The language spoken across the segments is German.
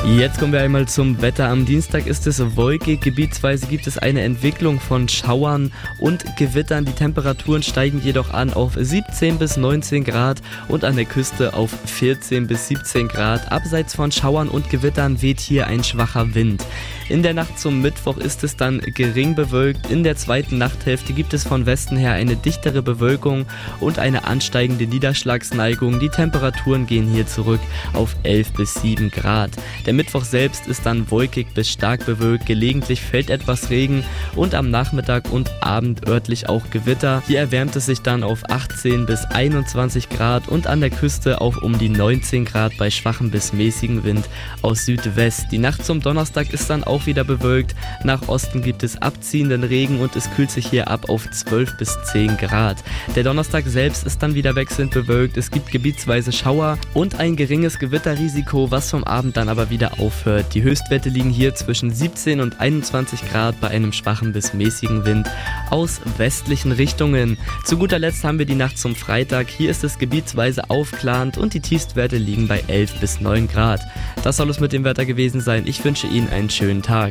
Jetzt kommen wir einmal zum Wetter. Am Dienstag ist es wolkig, gebietsweise gibt es eine Entwicklung von Schauern und Gewittern. Die Temperaturen steigen jedoch an auf 17 bis 19 Grad und an der Küste auf 14 bis 17 Grad. Abseits von Schauern und Gewittern weht hier ein schwacher Wind. In der Nacht zum Mittwoch ist es dann gering bewölkt. In der zweiten Nachthälfte gibt es von Westen her eine dichtere Bewölkung und eine ansteigende Niederschlagsneigung. Die Temperaturen gehen hier zurück auf 11 bis 7 Grad. Der Mittwoch selbst ist dann wolkig bis stark bewölkt. Gelegentlich fällt etwas Regen und am Nachmittag und Abend örtlich auch Gewitter. Hier erwärmt es sich dann auf 18 bis 21 Grad und an der Küste auf um die 19 Grad bei schwachem bis mäßigem Wind aus Südwest. Die Nacht zum Donnerstag ist dann auch wieder bewölkt. Nach Osten gibt es abziehenden Regen und es kühlt sich hier ab auf 12 bis 10 Grad. Der Donnerstag selbst ist dann wieder wechselnd bewölkt. Es gibt gebietsweise Schauer und ein geringes Gewitterrisiko, was vom Abend dann aber wieder aufhört. Die Höchstwerte liegen hier zwischen 17 und 21 Grad bei einem schwachen bis mäßigen Wind aus westlichen Richtungen. Zu guter Letzt haben wir die Nacht zum Freitag. Hier ist es gebietsweise aufklarend und die Tiefstwerte liegen bei 11 bis 9 Grad. Das soll es mit dem Wetter gewesen sein. Ich wünsche Ihnen einen schönen Tag.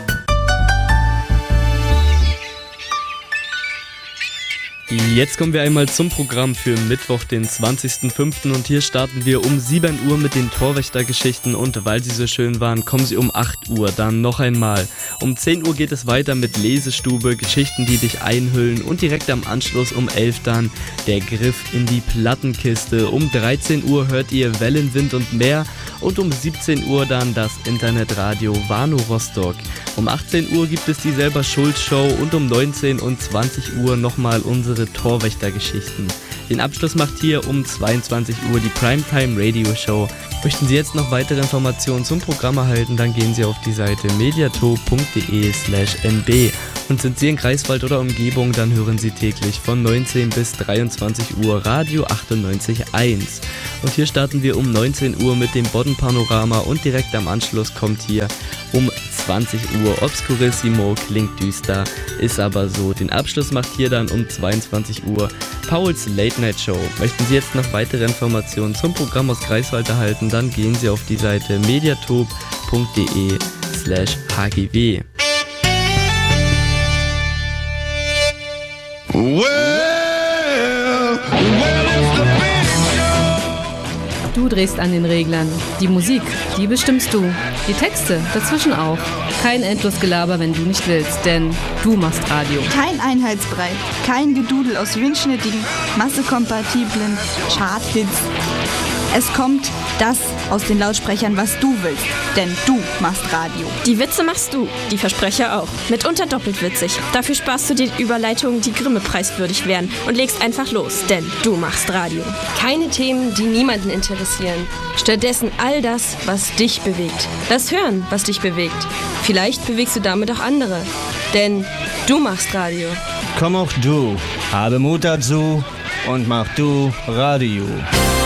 Jetzt kommen wir einmal zum Programm für Mittwoch, den 20.05. und hier starten wir um 7 Uhr mit den Torwächtergeschichten und weil sie so schön waren, kommen sie um 8 Uhr dann noch einmal. Um 10 Uhr geht es weiter mit Lesestube, Geschichten, die dich einhüllen und direkt am Anschluss um 11 dann der Griff in die Plattenkiste. Um 13 Uhr hört ihr Wellen, Wind und Meer und um 17 Uhr dann das Internetradio Warnow Rostock. Um 18 Uhr gibt es die Selber Schuld Show und um 19 und 20 Uhr nochmal unsere Torwächtergeschichten. Den Abschluss macht hier um 22 Uhr die Primetime Radio Show. Möchten Sie jetzt noch weitere Informationen zum Programm erhalten, dann gehen Sie auf die Seite mediato.de/nb. Und sind Sie in Greifswald oder Umgebung, dann hören Sie täglich von 19 bis 23 Uhr Radio 98.1. Und hier starten wir um 19 Uhr mit dem Bodden-Panorama und direkt am Anschluss kommt hier um 20 Uhr Obscurissimo, klingt düster, ist aber so. Den Abschluss macht hier dann um 22 Uhr Pauls Late Night Show. Möchten Sie jetzt noch weitere Informationen zum Programm aus Greifswald erhalten, dann gehen Sie auf die Seite mediatop.de/hgw. Du drehst an den Reglern. Die Musik, die bestimmst du. Die Texte, dazwischen auch. Kein Endlosgelaber, wenn du nicht willst, denn du machst Radio. Kein Einheitsbrei, kein Gedudel aus windschnittigen, massekompatiblen Charthits. Es kommt das aus den Lautsprechern, was du willst, denn du machst Radio. Die Witze machst du, die Versprecher auch. Mitunter doppelt witzig. Dafür sparst du dir Überleitungen, die Grimme-preiswürdig wären und legst einfach los, denn du machst Radio. Keine Themen, die niemanden interessieren. Stattdessen all das, was dich bewegt. Lass hören, was dich bewegt. Vielleicht bewegst du damit auch andere, denn du machst Radio. Komm auch du, habe Mut dazu und mach du Radio.